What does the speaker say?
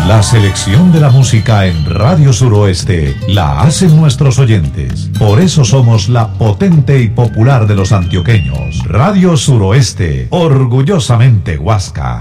La selección de la música en Radio Suroeste la hacen nuestros oyentes. Por eso somos la potente y popular de los antioqueños. Radio Suroeste, orgullosamente Huasca.